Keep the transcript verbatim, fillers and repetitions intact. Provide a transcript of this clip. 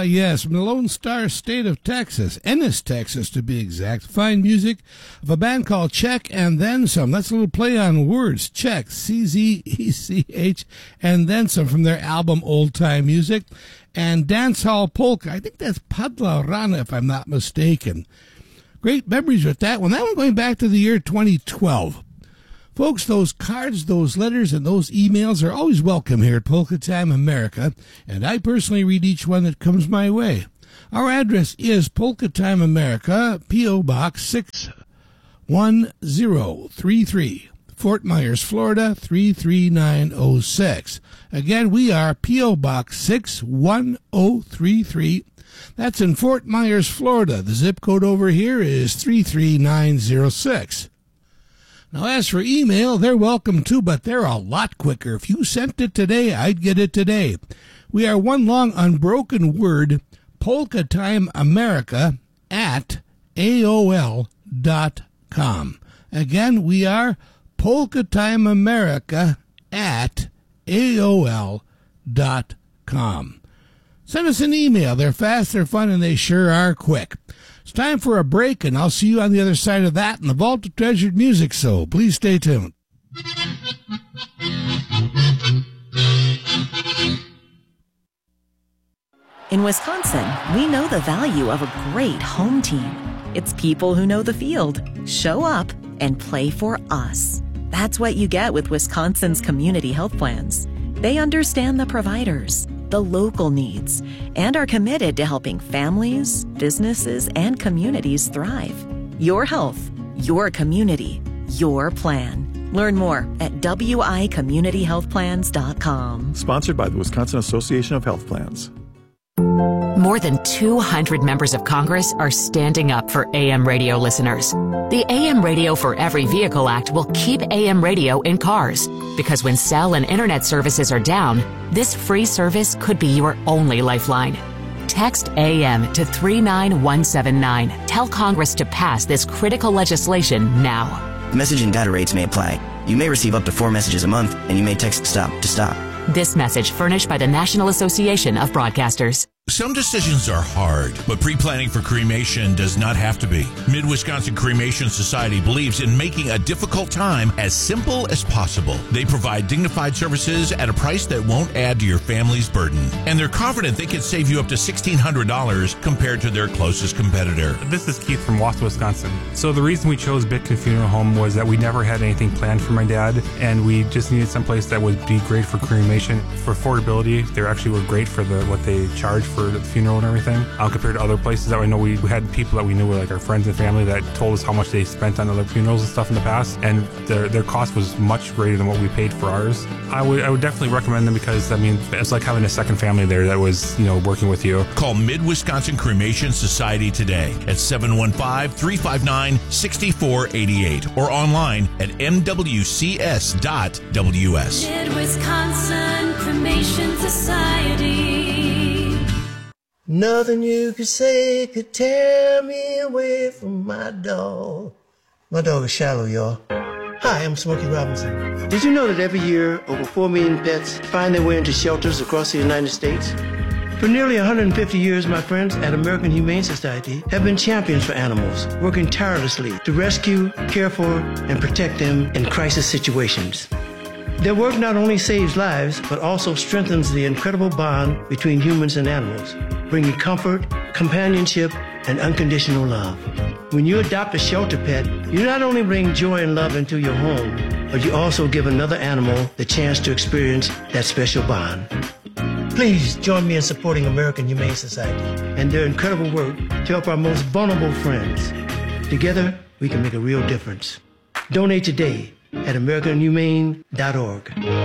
yes, from the Lone Star State of Texas, Ennis, Texas to be exact. Fine music of a band called Czech and Then Some. That's a little play on words. Czech, C Z E C H, and Then Some from their album Old Time Music. And Dancehall Polka, I think that's Padla Rana if I'm not mistaken. Great memories with that one. That one going back to the year twenty twelve. Folks, those cards, those letters, and those emails are always welcome here at Polka Time America, and I personally read each one that comes my way. Our address is Polka Time America, P O. Box six one zero three three, Fort Myers, Florida, three three nine oh six. Again, we are P O. Box six one zero three three. That's in Fort Myers, Florida. The zip code over here is three three nine oh six. Now, as for email, they're welcome too, but they're a lot quicker. If you sent it today, I'd get it today. We are one long unbroken word, Polka Time America at A O L dot com. Again, we are Polka Time America at A O L dot com. Send us an email. They're fast, they're fun, and they sure are quick. It's time for a break, and I'll see you on the other side of that in the Vault of Treasured Music, so please stay tuned. In Wisconsin, we know the value of a great home team. It's people who know the field, show up, and play for us. That's what you get with Wisconsin's community health plans. They understand the providers, the local needs, and are committed to helping families, businesses, and communities thrive. Your health, your community, your plan. Learn more at W I community health plans dot com. Sponsored by the Wisconsin Association of Health Plans. More than two hundred members of Congress are standing up for A M radio listeners. The A M Radio for Every Vehicle Act will keep A M radio in cars, because when cell and internet services are down, this free service could be your only lifeline. Text A M to three nine one seven nine. Tell Congress to pass this critical legislation now. Message and data rates may apply. You may receive up to four messages a month, and you may text STOP to stop. This message furnished by the National Association of Broadcasters. Some decisions are hard, but pre-planning for cremation does not have to be. Mid-Wisconsin Cremation Society believes in making a difficult time as simple as possible. They provide dignified services at a price that won't add to your family's burden. And they're confident they can save you up to sixteen hundred dollars compared to their closest competitor. This is Keith from Wausau, Wisconsin. So the reason we chose Bitkin Funeral Home was that we never had anything planned for my dad, and we just needed someplace that would be great for cremation. For affordability, they actually were great for the what they charge for the funeral and everything, um, compared to other places that I know. We, we had people that we knew were like our friends and family that told us how much they spent on other funerals and stuff in the past, and their their cost was much greater than what we paid for ours. I would I would definitely recommend them, because I mean it's like having a second family there that was, you know, working with you. Call Mid-Wisconsin Cremation Society today at seven one five, three five nine, six four eight eight or online at m w c s dot w s. Mid-Wisconsin Cremation Society. Nothing you could say could tear me away from my dog. My dog is Shallow, y'all. Hi, I'm Smokey Robinson. Did you know that every year over four million pets find their way into shelters across the United States? For nearly one hundred fifty years, my friends at American Humane Society have been champions for animals, working tirelessly to rescue, care for, and protect them in crisis situations. Their work not only saves lives, but also strengthens the incredible bond between humans and animals, bringing comfort, companionship, and unconditional love. When you adopt a shelter pet, you not only bring joy and love into your home, but you also give another animal the chance to experience that special bond. Please join me in supporting American Humane Society and their incredible work to help our most vulnerable friends. Together, we can make a real difference. Donate today at american humane dot org.